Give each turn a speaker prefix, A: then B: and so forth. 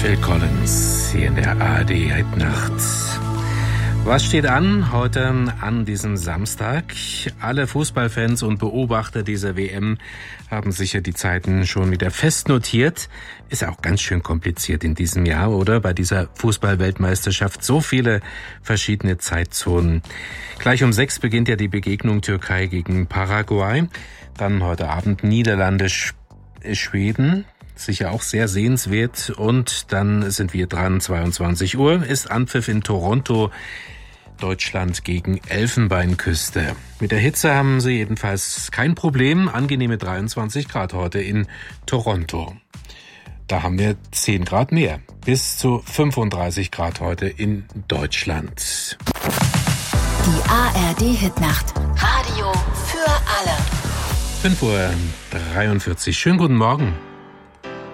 A: Phil Collins hier in der ARD-Nacht. Was steht an heute an diesem Samstag? Alle Fußballfans und Beobachter dieser WM haben sicher die Zeiten schon wieder fest notiert. Ist auch ganz schön kompliziert in diesem Jahr, oder? Bei dieser Fußball-Weltmeisterschaft so viele verschiedene Zeitzonen. Gleich um 6 beginnt ja die Begegnung Türkei gegen Paraguay. Dann heute Abend Niederlande, Schweden. Sicher auch sehr sehenswert. Und dann sind wir dran, 22 Uhr ist Anpfiff in Toronto. Deutschland gegen Elfenbeinküste. Mit der Hitze haben sie jedenfalls kein Problem. Angenehme 23 Grad heute in Toronto. Da haben wir 10 Grad mehr. Bis zu 35 Grad heute in Deutschland.
B: Die ARD-Hitnacht. Radio für alle.
A: 5:43 Uhr. Schönen guten Morgen.